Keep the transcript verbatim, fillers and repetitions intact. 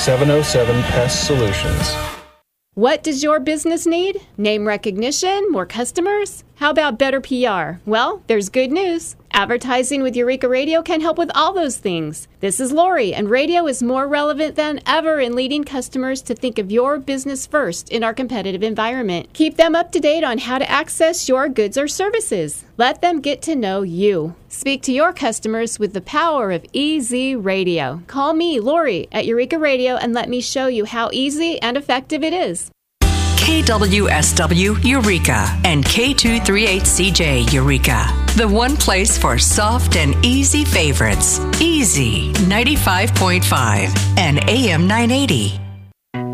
seven oh seven Pest Solutions. What does your business need? Name recognition? More customers? How about better P R? Well, there's good news. Advertising with Eureka Radio can help with all those things. This is Lori, and radio is more relevant than ever in leading customers to think of your business first in our competitive environment. Keep them up to date on how to access your goods or services. Let them get to know you. Speak to your customers with the power of Easy Radio. Call me, Lori, at Eureka Radio and let me show you how easy and effective it is. K W S W Eureka and K two thirty-eight C J Eureka. The one place for soft and easy favorites. Easy ninety-five point five and A M nine eighty.